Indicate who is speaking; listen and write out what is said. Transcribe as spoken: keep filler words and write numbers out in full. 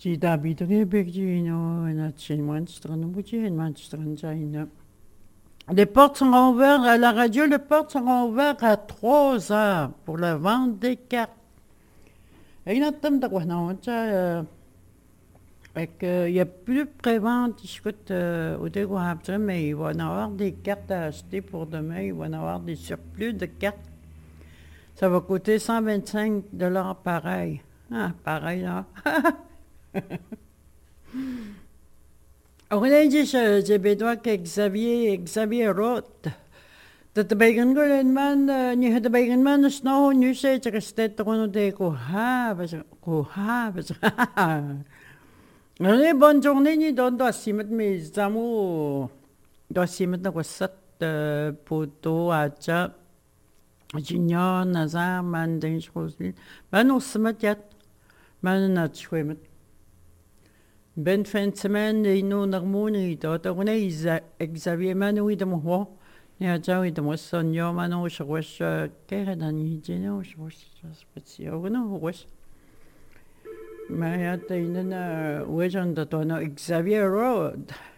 Speaker 1: Ti David Begino, et Natchin Monster, Nubouti, et Manchester Engine. Les portes seront ouvertes à la radio, les portes seront ouvertes à trois heures pour la vente des cartes. Et il y a tant de quoi, non, il n'y a plus de prévente, écoute, euh, au début, mais il va y avoir des cartes à acheter pour demain, il va y avoir des surplus de cartes. Ça va coûter cent vingt-cinq dollars pareil. Ah, pareil, là. On a dit que j'ai besoin que Xavier, Xavier Roth. Dat de begen golen man, ni het de begen man snow, nu zei je gestet gewoon de koha, koha, nee, bonne journée, ni don do simet mes amours, do simet na wasat poto acha, junior nazar man den schroslin, man osmet yat, man na chwemet. Ben fin de semaine, ils nous n'harmonie, d'autres on a Xavier Manoui de moi. Ja, zou je de moest van ja, maar nou is er was keren dan niet, je nou is was speciaal nou was. Maar ja, dat in een was aan dat dan Xavier Road.